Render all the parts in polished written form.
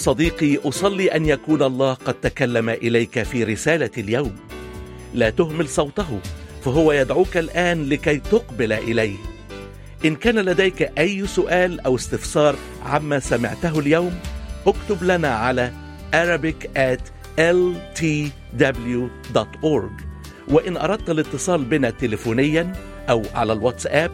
صديقي، أصلي أن يكون الله قد تكلم إليك في رسالة اليوم. لا تهمل صوته، فهو يدعوك الآن لكي تقبل إليه. إن كان لديك أي سؤال أو استفسار عما سمعته اليوم، اكتب لنا على arabic@ltw.org. وإن أردت الاتصال بنا تليفونيا أو على الواتساب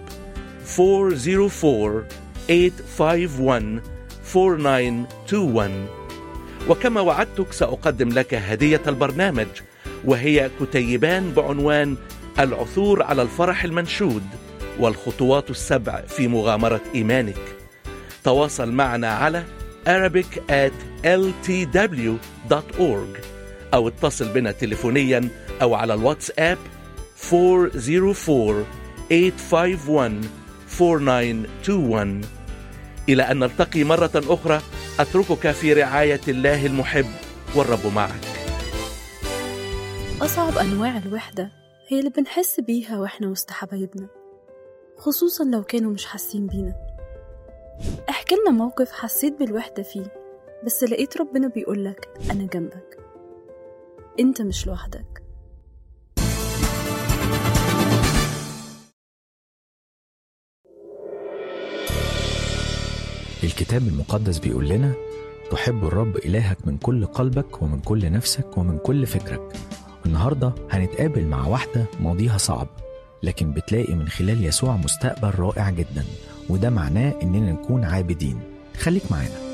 404-851-4921. وكما وعدتك سأقدم لك هدية البرنامج، وهي كتيبان بعنوان العثور على الفرح المنشود والخطوات السبع في مغامرة إيمانك. تواصل معنا على arabic@ltw.org أو اتصل بنا تليفونيا أو على الواتساب 404-851-4921. إلى أن نلتقي مرة أخرى، أتركك في رعاية الله المحب، والرب معك. أصعب أنواع الوحدة هي اللي بنحس بيها وإحنا وسط حبايبنا، خصوصا لو كانوا مش حاسين بينا. احكي لنا موقف حسيت بالوحدة فيه، بس لقيت ربنا بيقولك أنا جنبك، أنت مش لوحدك. الكتاب المقدس بيقول لنا تحب الرب إلهك من كل قلبك ومن كل نفسك ومن كل فكرك. النهاردة هنتقابل مع واحدة ماضيها صعب، لكن بتلاقي من خلال يسوع مستقبل رائع جدا، وده معناه إننا نكون عابدين. خليك معانا.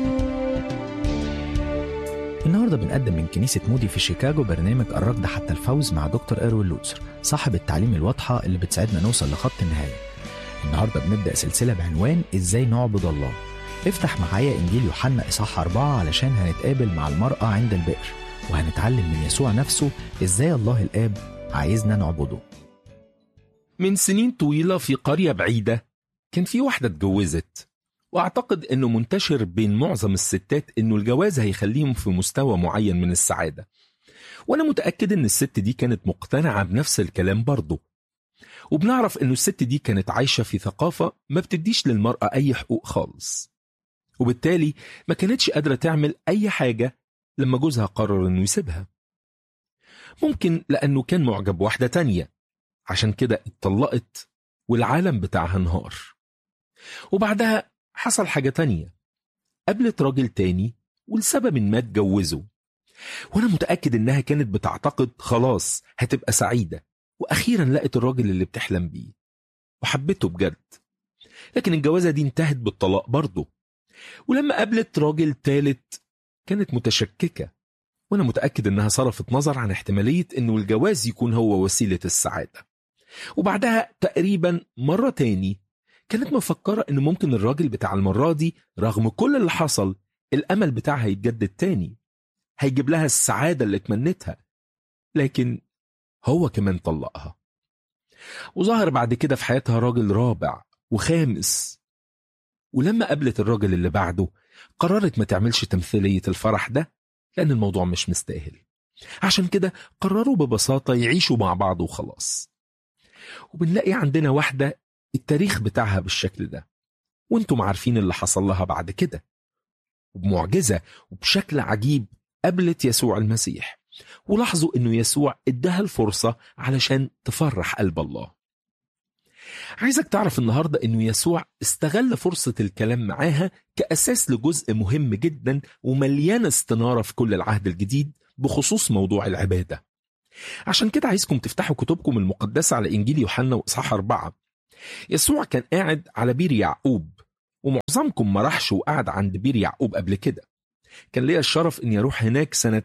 النهاردة بنقدم من كنيسة مودي في شيكاغو برنامج الركض حتى الفوز مع دكتور إروين لوتسر، صاحب التعليم الواضحة اللي بتساعدنا نوصل لخط النهاية. النهاردة بنبدأ سلسلة بعنوان إزاي نعبد الله. افتح معايا إنجيل يوحنا إصحاح 4 علشان هنتقابل مع المرأة عند البئر، وهنتعلم من يسوع نفسه إزاي الله الآب عايزنا نعبده. من سنين طويلة في قرية بعيدة كان في واحدة اتجوزت، وأعتقد أنه منتشر بين معظم الستات أنه الجواز هيخليهم في مستوى معين من السعادة، وأنا متأكد أن الست دي كانت مقتنعة بنفس الكلام برضه. وبنعرف أنه الست دي كانت عايشة في ثقافة ما بتديش للمرأة أي حقوق خالص، وبالتالي ما كانتش قادرة تعمل أي حاجة لما جوزها قرر أنه يسيبها. ممكن لأنه كان معجب واحدة تانية، عشان كده اتطلقت والعالم بتاعها انهار. وبعدها حصل حاجة تانية، قابلت راجل تاني ولسبب ما اتجوزوا، وانا متأكد انها كانت بتعتقد خلاص هتبقى سعيدة، واخيرا لقت الراجل اللي بتحلم بيه وحبته بجد. لكن الجوازة دي انتهت بالطلاق برضه. ولما قابلت راجل تالت كانت متشككة، وانا متأكد انها صرفت نظر عن احتمالية انه الجواز يكون هو وسيلة السعادة. وبعدها تقريبا مرة تاني كانت مفكرة انه ممكن الراجل بتاع المرة دي رغم كل اللي حصل الامل بتاعها يتجدد تاني، هيجيب لها السعادة اللي تمنتها. لكن هو كمان طلقها، وظهر بعد كده في حياتها راجل رابع وخامس. ولما قابلت الراجل اللي بعده قررت ما تعملش تمثيلية الفرح ده، لأن الموضوع مش مستاهل. عشان كده قرروا ببساطة يعيشوا مع بعض وخلاص. وبنلاقي عندنا واحدة التاريخ بتاعها بالشكل ده، وانتم عارفين اللي حصل لها بعد كده. وبمعجزة وبشكل عجيب قابلت يسوع المسيح، ولاحظوا انه يسوع اداها الفرصة علشان تفرح قلب الله. عايزك تعرف النهاردة انه يسوع استغل فرصة الكلام معاها كأساس لجزء مهم جدا ومليان استنارة في كل العهد الجديد بخصوص موضوع العبادة. عشان كده عايزكم تفتحوا كتبكم المقدسة على إنجيل يوحنا وإصحاح 4. يسوع كان قاعد على بير يعقوب، ومعظمكم ما راحش وقعد عند بير يعقوب قبل كده. كان ليا الشرف اني اروح هناك سنة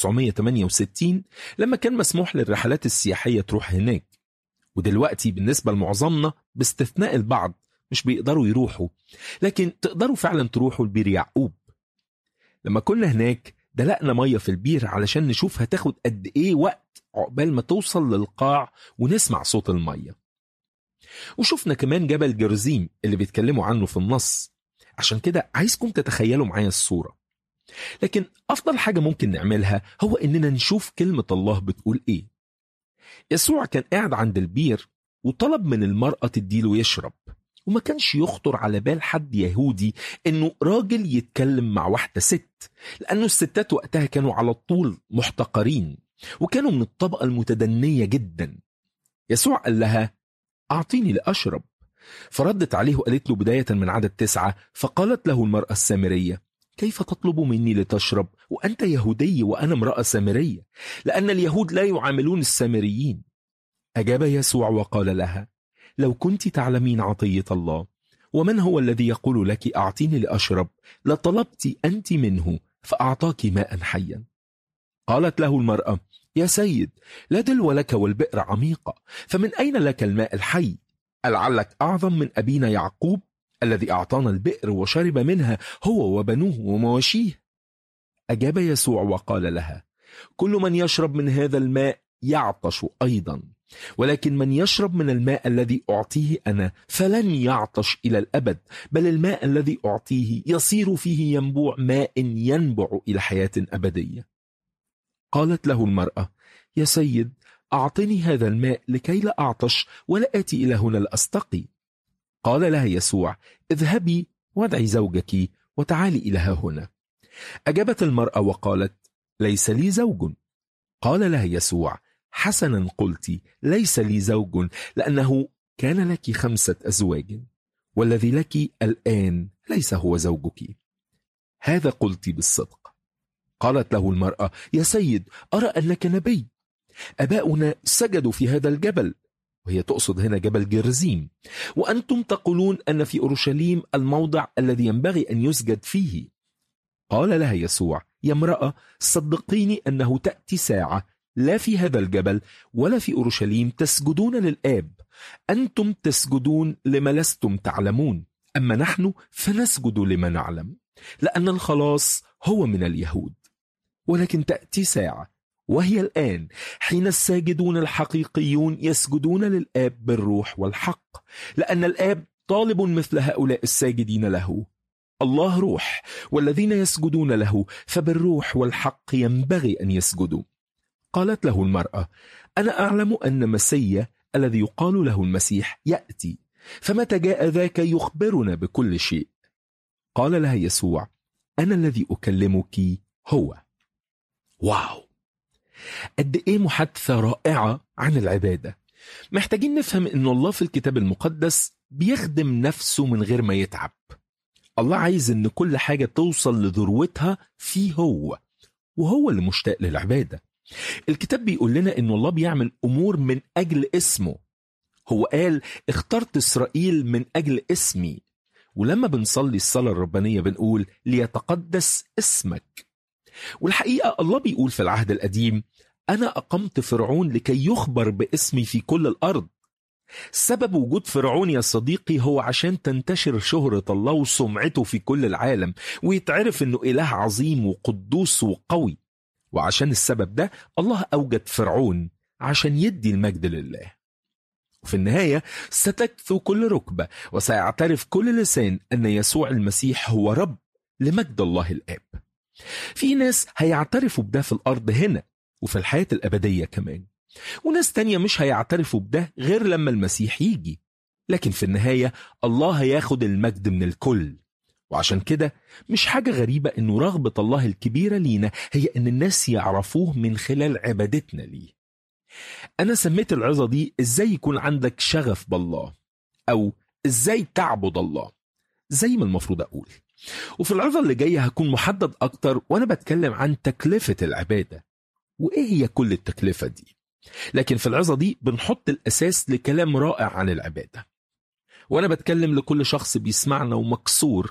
1968 لما كان مسموح للرحلات السياحية تروح هناك. ودلوقتي بالنسبة لمعظمنا باستثناء البعض مش بيقدروا يروحوا، لكن تقدروا فعلا تروحوا لبير يعقوب. لما كنا هناك دلقنا مية في البير علشان نشوف هتاخد قد ايه وقت عقبال ما توصل للقاع ونسمع صوت المية. وشفنا كمان جبل جرزيم اللي بيتكلموا عنه في النص، عشان كده عايزكم تتخيلوا معايا الصورة. لكن أفضل حاجة ممكن نعملها هو إننا نشوف كلمة الله بتقول إيه. يسوع كان قاعد عند البير وطلب من المرأة تديله يشرب، وما كانش يخطر على بال حد يهودي انه راجل يتكلم مع واحدة ست، لانه الستات وقتها كانوا على طول محتقرين وكانوا من الطبقة المتدنية جدا. يسوع قال لها: أعطيني لأشرب. فردت عليه وقالت له بداية من عدد 9: فقالت له المرأة السامرية: كيف تطلب مني لتشرب وأنت يهودي وأنا امرأة سامرية؟ لأن اليهود لا يعاملون السامريين. أجاب يسوع وقال لها: لو كنت تعلمين عطية الله ومن هو الذي يقول لك أعطيني لأشرب لطلبت أنت منه فأعطاك ماء حيا. قالت له المرأة: يا سيد، لا دلو لك والبئر عميقة، فمن أين لك الماء الحي؟ ألعلك أعظم من أبينا يعقوب الذي أعطانا البئر وشرب منها هو وبنوه ومواشيه؟ أجاب يسوع وقال لها: كل من يشرب من هذا الماء يعطش أيضا، ولكن من يشرب من الماء الذي أعطيه أنا فلن يعطش إلى الأبد، بل الماء الذي أعطيه يصير فيه ينبوع ماء ينبع إلى حياة أبدية. قالت له المرأة: يا سيد، أعطني هذا الماء لكي لا أعطش ولا آتي إلى هنا لأستقي. قال لها يسوع: اذهبي وادعي زوجك وتعالي إلى هنا. أجابت المرأة وقالت: ليس لي زوج. قال لها يسوع: حسنا قلت، ليس لي زوج، لأنه كان لك 5 أزواج، والذي لك الآن ليس هو زوجك. هذا قلت بالصدق. قالت له المرأة: يا سيد، أرى أنك نبي. أباؤنا سجدوا في هذا الجبل، وهي تقصد هنا جبل جرزيم، وأنتم تقولون أن في أورشليم الموضع الذي ينبغي أن يسجد فيه. قال لها يسوع: يا امرأة، صدقيني أنه تأتي ساعة لا في هذا الجبل ولا في أورشليم تسجدون للآب. أنتم تسجدون لما لستم تعلمون، أما نحن فنسجد لما نعلم، لأن الخلاص هو من اليهود. ولكن تأتي ساعة، وهي الآن، حين الساجدون الحقيقيون يسجدون للآب بالروح والحق، لأن الآب طالب مثل هؤلاء الساجدين له. الله روح، والذين يسجدون له فبالروح والحق ينبغي أن يسجدوا. قالت له المرأة: أنا أعلم أن مسيا الذي يقال له المسيح يأتي، فمتى جاء ذاك يخبرنا بكل شيء. قال لها يسوع: أنا الذي أكلمك هو. واو، قد إيه محادثة رائعة عن العبادة. محتاجين نفهم أن الله في الكتاب المقدس بيخدم نفسه من غير ما يتعب. الله عايز أن كل حاجة توصل لذروتها فيه هو، وهو اللي مشتاق للعبادة. الكتاب بيقول لنا أن الله بيعمل أمور من أجل اسمه. هو قال: اخترت إسرائيل من أجل اسمي. ولما بنصلي الصلاة الربانية بنقول: ليتقدس اسمك. والحقيقة الله بيقول في العهد القديم: أنا أقمت فرعون لكي يخبر باسمي في كل الأرض. سبب وجود فرعون يا صديقي هو عشان تنتشر شهرة الله وسمعته في كل العالم، ويتعرف أنه إله عظيم وقدوس وقوي. وعشان السبب ده الله أوجد فرعون عشان يدي المجد لله. وفي النهاية ستكثو كل ركبة وسيعترف كل لسان أن يسوع المسيح هو رب لمجد الله الآب. في ناس هيعترفوا بده في الأرض هنا وفي الحياة الأبدية كمان، وناس تانية مش هيعترفوا بده غير لما المسيح يجي. لكن في النهاية الله هياخد المجد من الكل. وعشان كده مش حاجة غريبة إنه رغبة الله الكبيرة لينا هي إن الناس يعرفوه من خلال عبادتنا ليه. أنا سميت العظة دي إزاي يكون عندك شغف بالله، أو إزاي تعبد الله، زي ما المفروض أقول. وفي العظة اللي جاية هكون محدد أكتر وأنا بتكلم عن تكلفة العبادة وإيه هي كل التكلفة دي. لكن في العظة دي بنحط الأساس لكلام رائع عن العبادة. وأنا بتكلم لكل شخص بيسمعنا ومكسور